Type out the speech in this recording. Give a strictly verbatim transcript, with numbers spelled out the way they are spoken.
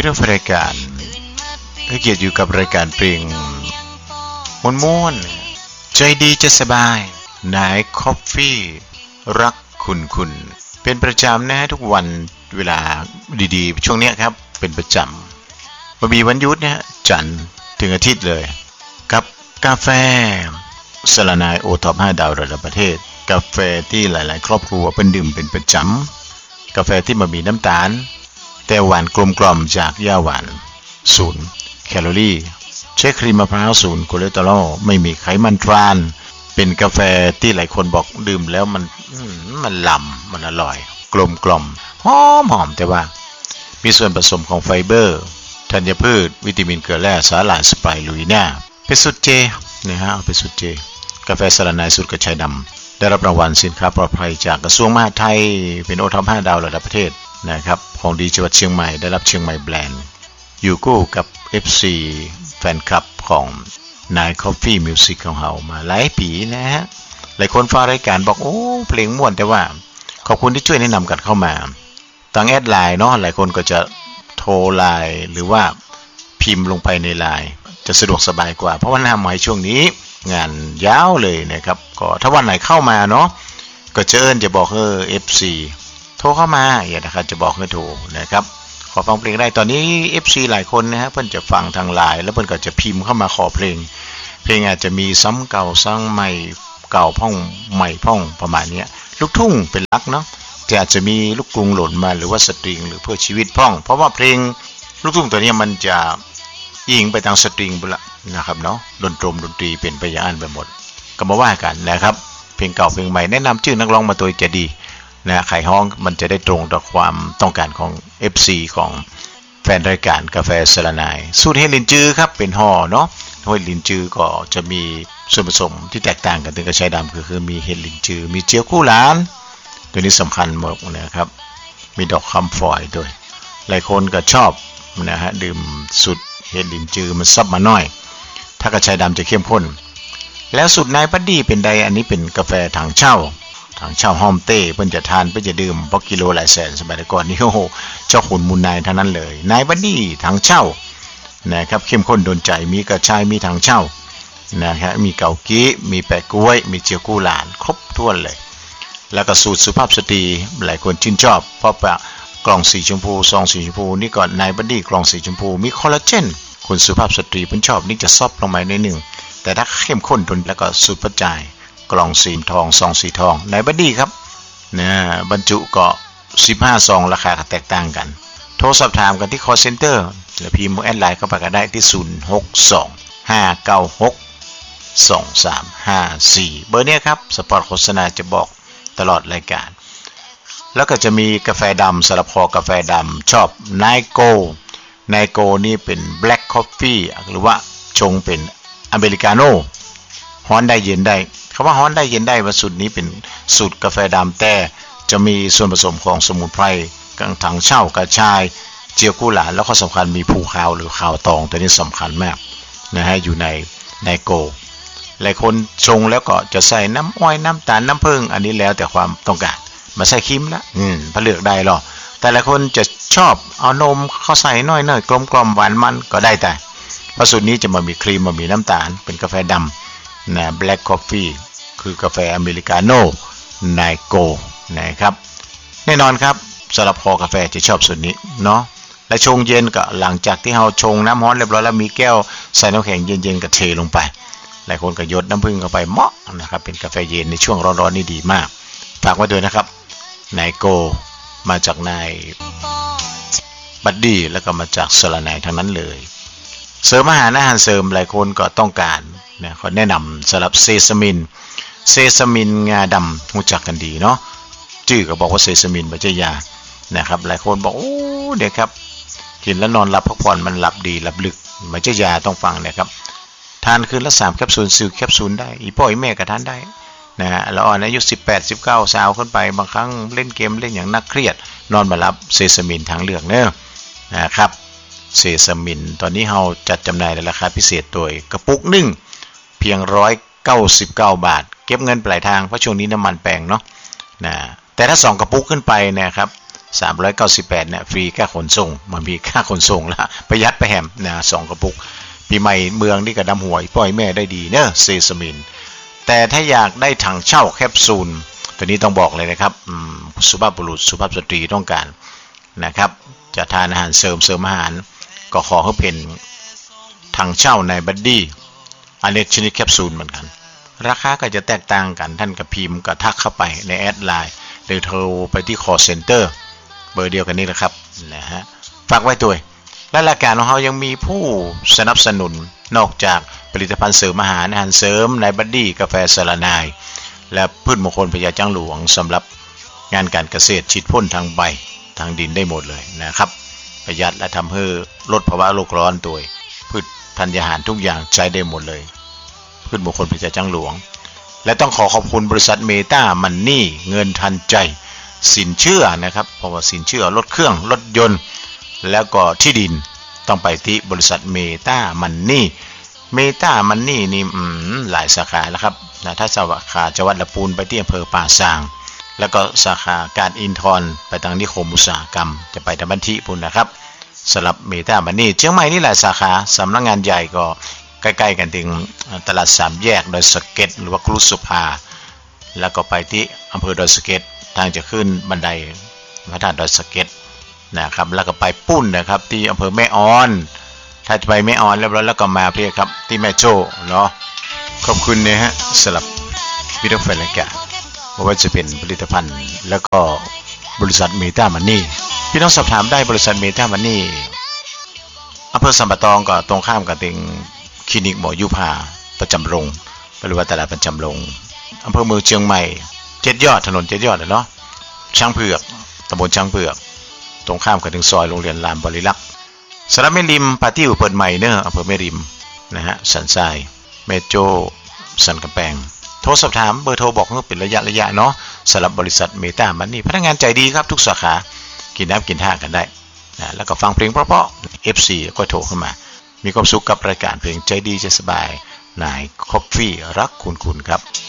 พี่น้องรายการให้เกียรติอยู่กับรายการเพลงม่วนๆใจดีจะสบายนายคอฟฟี่รักคุณคุณเป็นประจำนะทุกวันเวลาดีๆช่วงนี้ครับเป็นประจำมันมีวันหยุดนะจันทร์ถึงอาทิตย์เลยกับกาแฟสลานายโอท็อปห้าดาวระดับประเทศกาแฟที่หลายๆครอบครัวเป็นดื่มเป็นประจำกาแฟที่มันมีน้ำตาลแต่หวานกลมกล่อมจากหญ้าหวานศูนย์แคลอรี่ใช้ครีมมะพร้าวศูนย์คอเลสเตอรอลไม่มีไขมันทรานเป็นกาแฟที่หลายคนบอกดื่มแล้วมันมันล้ำมันอร่อยกลมกล่อมหอมหอมแต่ว่ามีส่วนผสมของไฟเบอร์ธัญพืชวิตามินเกลือแร่สาหร่ายสไปรูลิน่าเป็นสูตรเจนะฮะเอาเป็นสูตรเจกาแฟสลานายสูตรกระชายดำได้รับรางวัลสินค้าปลอดภัยจากกระทรวงมหาดไทยเป็นโอท็อปห้าดาวระดับประเทศนะครับของดีจังหวัดเชียงใหม่ได้รับเชียงใหม่แบรนด์อยู่คู่กับ เอฟ ซี แฟนคลับของนาย Coffee Music ของเรามาหลายปีนะฮะหลายคนฟังรายการบอกโอ้เพลงม่วนแต่ว่าขอบคุณที่ช่วยแนะนำกันเข้ามาทางแอดไลน์เนาะหลายคนก็จะโทรไลน์หรือว่าพิมพ์ลงไปในไลน์จะสะดวกสบายกว่าเพราะว่าหน้าใหม่ช่วงนี้งานยาวเลยนะครับก็ถ้าวันไหนเข้ามาเนาะก็เชิญจะบอกเออ เอฟ ซี โทรเข้ามาอย่านะครับจะบอกให้โทรนะครับขอฟังเพลงได้ตอนนี้ เอฟ ซี หลายคนนะฮะเพิ่นจะฟังทางไลน์แล้วเพิ่นก็จะพิมพ์เข้ามาขอเพลงเพลงอาจจะมีซ้ำเก่าซ้ำใหม่เก่าพ่องใหม่พ่องประมาณนี้ลูกทุ่งเป็นหลักเนาะแต่อาจจะมีลูกกรุงหล่นมาหรือว่าสตริงหรือเพื่อชีวิตพ่องเพราะว่าเพลงลูกทุ่งตัวนี้มันจะยิงไปทางสตริงบุละนะครับเนาะดนตรีดนตรีเป็นไปอย่างนั้นไปหมดก็มาว่ากันนะครับเพลงเก่าเพลงใหม่แนะนำชื่อนักร้องมาตัวจะดีนะไขห้องมันจะได้ตรงต่อความต้องการของ เอฟ ซี ของแฟนรายการกาแฟสลานายสูตรเฮลินจือครับเป็นห่อเนาะเฮลินจือก็จะมีส่วนผสมที่แตกต่างกันถึงกระชายดำคือคือมีเฮลินจือมีเจียวกู้หลานตัวนี้สำคัญหมดนะครับมีดอกคำฝอยด้วยหลายคนก็ชอบนะฮะดื่มสูตรเฮลินจือมันซับมาหน่อยถ้ากระชายดำจะเข้มข้นแล้วสูตรนายบัดดี้เป็นใดอันนี้เป็นกาแฟถังเช่าทางชาวฮ่อมเต้เพิ่นจะทานเพิ่นจะดื่มเพราะกิโลหลายแสนสมัยก่อนนี่โอ้โหเจ้าขุนมูลนายทั้งนั้นเลยนายบัดดี้ทางเช่านะครับเข้มข้นโดนใจมีกระชายมีทางเช่านะครับมีเกากี้มีแปะกล้วยมีเจียวกู้หลานครบถ้วนเลยแล้วก็สูตรสุภาพสตรีหลายคนชื่นชอบเพราะว่ากล่องสีชมพูซองสีชมพูนี่ก่อนนายบัดดี้กล่องสีชมพูมีคอลลาเจนคนสุภาพสตรีเพิ่นชอบนี่จะซอฟลงมาหน่อยนึงแต่ถ้าเข้มข้นโดนแล้วก็สูตรประจายกล่องสีทองซองสีทองนายบัดดี้ครับนะบรรจุก็สิบห้าซองราคาแตกต่างกันโทรสอบถามกันที่ call center หรือพิมพ์แอดไลน์เข้าไปก็ได้ที่ศูนย์ หก สอง ห้า เก้า หก สอง สาม ห้า สี่เบอร์เนี้ยครับสปอตโฆษณาจะบอกตลอดรายการแล้วก็จะมีกาแฟดำสลับคอกาแฟดำชอบไนโกไนโกนี่เป็น black coffee หรือว่าชงเป็นอเมริกาโน่ฮ้อนได้เย็นได้คำว่าฮ้อนได้เย็นได้ว่าสูตรนี้เป็นสูตรกาแฟดำแต่จะมีส่วนผสมของสมุนไพรกังถังเช่ากระชายเจียวกู้หลานแล้วก็สำคัญมีภูขาวหรือขาวตองตัวนี้สำคัญมากนะฮะอยู่ในไนโกหลายคนชงแล้วก็จะใส่น้ำอ้อยน้ำตาลน้ำผึ้งอันนี้แล้วแต่ความต้องการมาใส่ครีมละอืมพอเลือกได้หรอแต่หลายคนจะชอบเอานมเข้าใส่น้อยๆกลมๆหวานมันก็ได้แต่เพราะสูตรนี้จะมามีครีมมามีน้ำตาลเป็นกาแฟดำนะ Black Coffee คือกาแฟอเมริกาโน่ไนโกนะครับแน่นอนครับสำหรับคอกาแฟจะชอบสูตรนี้เนาะและชงเย็นก็หลังจากที่เราชงน้ำร้อนเรียบร้อยแล้วมีแก้วใส่น้ำแข็งเย็นๆก็เทลงไปหลายคนก็หยดน้ำผึ้งเข้าไปเหมาะนะครับเป็นกาแฟเย็นในช่วงร้อนๆนี่ดีมากฝากไว้ด้วยนะครับไนโกมาจากนายบัดดี้แล้วก็มาจากสลานายทั้งนั้นเลยเสริมอาหารอาหารเสริมหลายคนก็ต้องการนะเขาแนะนำสำหรับเซซามินเซซามินงาดำรู้จักกันดีเนาะชื่อก็บอกว่าเซซามินไม่ใช่ยานะครับหลายคนบอกโอ้เดี๋ยวครับกินแล้วนอนหลับพักผ่อนมันหลับดีหลับลึกไม่ใช่ยาต้องฟังนะครับทานคืนละสามแคปซูลซิลแคปซูลได้อีพ่ออีแม่ก็ทานได้นะฮะแล้วอ่อนอายุสิบแปด สิบเก้าสาวขึ้นไปบางครั้งเล่นเกมเล่นอย่างนักเครียดนอนมาหลับเซซามินทางเลือกเนอะนะครับเซซามินตอนนี้เราจัดจำหน่ายในราคาพิเศษโดยกระปุกหนึ่งเพียงหนึ่งร้อยเก้าสิบเก้าบาทเก็บเงินปลายทางเพราะช่วงนี้น้ำมันแพงเนาะนะแต่ถ้าสองกระปุกขึ้นไปนะครับสามร้อยเก้าสิบแปดเนี่ยฟรีค่าขนส่งมันมีค่าขนส่งละประหยัดไปแหมนะสองกระปุกปีใหม่เมืองนี่ก็ดำหัวปล่อยแม่ได้ดีเนอะเซซามินแต่ถ้าอยากได้ถังเช่าแคปซูลตัวนี้ต้องบอกเลยนะครับสุภาพบุรุษสุภาพสตรีต้องการนะครับจะทานอาหารเสริมเสริมอาหารก็ขอให้เป็นถังเช่าในบัดดี้อันนี้ชนิดแคปซูลเหมือนกันราคาก็จะแตกต่างกันท่านกับพิมพ์ก็ทักเข้าไปในแอดไลน์หรือโทรไปที่ call center เบอร์เดียวกันนี้แหละครับนะฮะฝากไว้ด้วยและรายการของเรายังมีผู้สนับสนุนนอกจากผลิตภัณฑ์เสริมอาหารอาหารเสริมในบัดดี้กาแฟสลานายและพืชมงคลพญาจังหลวงสำหรับงานการเกษตรฉีดพ่นทางใบทางดินได้หมดเลยนะครับประหยัดและทำให้ลดภาวะโลกร้อนตัวพืชธัญญาหารทุกอย่างใช้ได้หมดเลยพืชมงคลพญาจังหลวงและต้องขอขอบคุณบริษัทเมตามันนี่เงินทันใจสินเชื่อนะครับเพราะว่าสินเชื่อรถเครื่องรถยนต์แล้วก็ที่ดินต้องไปที่บริษัทเมตามันนี่เมตามันนี่นี่หลายสาขาแล้วครับนะถ้าสาขาจังหวัดลำพูนไปที่อำเภอป่าซางแล้วก็สาขาการอินทรไปทางนิคมอุตสาหกรรมจะไปทางบันทิพุ่นนะครับสำหรับเมตามันนี่เชียงใหม่นี่หลายสาขาสำนักงานใหญ่ก็ใกล้ๆกันถึงตลาดสามแยกดอยสะเก็ดหรือว่าครุสุภาแล้วก็ไปที่อำเภอดอยสะเก็ดทางจะขึ้นบันไดพระธาตุดอยสะเก็ดนะครับแล้วก็ไปปุ้นนะครับที่อำเภอแม่ออนถ้าจะไปแม่ออนแล้วแล้วก็มาเพียครับที่แม่โจ้เนาะขอบคุณนะฮะสำหรับวิดีโอแฟนรายการไม่ว่าจะเป็นผลิตภัณฑ์แล้วก็บริษัทเมตามันนี่พี่น้องสอบถามได้บริษัทเมตามันนี่อำเภอสัมปะตองก็ตรงข้ามกับติงคลินิกหมอยุพาประจำโรงหรือว่าตลาดประจำโรงอำเภอเมืองเชียงใหม่เจ็ดยอดถนนเจ็ดยอดเนาะช้างเผือกตำบลช้างเผือกตรงข้ามกับถึงซอยโรงเรียนลามบริลักษ์สระแม่ริมปาติ้วเปิดใหม่เนอะอำเภอแม่ริมนะฮะสันทรายแม่โจ้สันกำแพงโทรสอบถามเบอร์โทรบอกเพื่อเป็นระยะระยะเนาะสำหรับบริษัทเมตามันนี่พนักงานใจดีครับทุกสาขากินน้ำกินท่ากันได้นะแล้วก็ฟังเพลงเพราะๆ เอฟ ซี ก็โทรเข้ามามีความสุขกับรายการเพลงใจดีใจสบายนายคอฟฟี่รักคุณคุณครับ